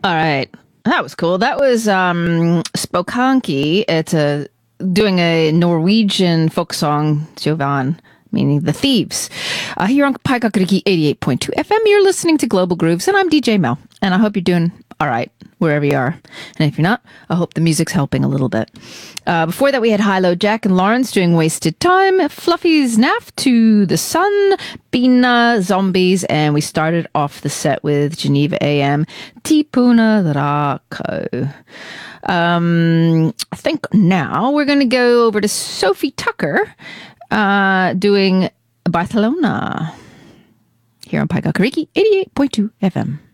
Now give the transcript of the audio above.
All right. That was cool. That was Spokanki. It's doing a Norwegian folk song, Jovan, meaning the thieves. Here on Paikakuriki 88.2 FM, you're listening to Global Grooves, and I'm DJ Mel. And I hope you're doing all right wherever you are. And if you're not, I hope the music's helping a little bit. Before that, we had Hilo Jack and Lawrence doing Wasted Time, Fluffy's Naff to the Sun, Bina Zombies, and we started off the set with Geneva AM, Tipuna Rako. I think now we're going to go over to Sophie Tucker doing Barcelona here on Paikakuriki 88.2 FM.